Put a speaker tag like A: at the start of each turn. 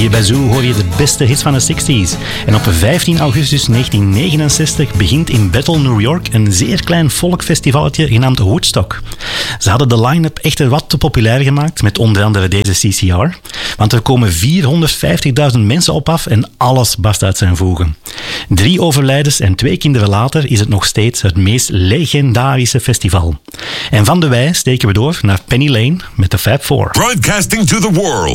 A: Hier bij Zoo hoor je de beste hits van de 60s. En op 15 augustus 1969 begint in Bethel, New York, een zeer klein folkfestivalletje genaamd Woodstock. Ze hadden de line-up echter wat te populair gemaakt, met onder andere deze CCR. Want er komen 450.000 mensen op af en alles barst uit zijn voegen. 3 overlijdens en 2 kinderen later is het nog steeds het meest legendarische festival. En van de wei steken we door naar Penny Lane met de Fab Four.
B: Broadcasting to the world.